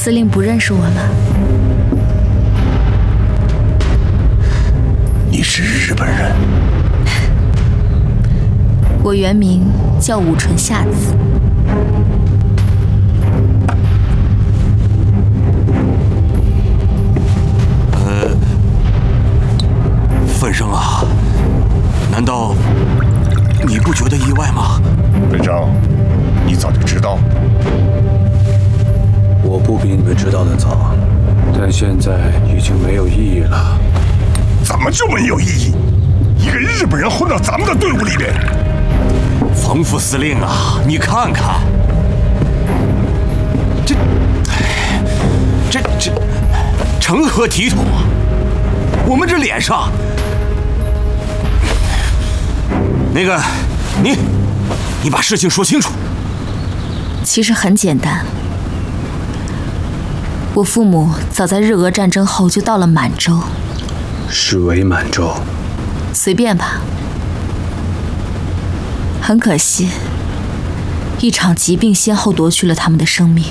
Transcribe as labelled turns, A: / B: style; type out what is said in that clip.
A: 司令不认识我了。
B: 你是日本人？
A: 我原名叫武纯夏子。
C: 范生啊，难道你不觉得意外吗？
B: 文章，你早就知道。
D: 我不比你们知道的早，但现在已经没有意义了。
B: 怎么就没有意义？一个日本人混到咱们的队伍里边。
C: 冯副司令啊，你看看，这成何体统啊！我们这脸上，那个，你把事情说清楚。
A: 其实很简单，我父母早在日俄战争后就到了满洲。
D: 是伪满洲。
A: 随便吧。很可惜，一场疾病先后夺去了他们的生命。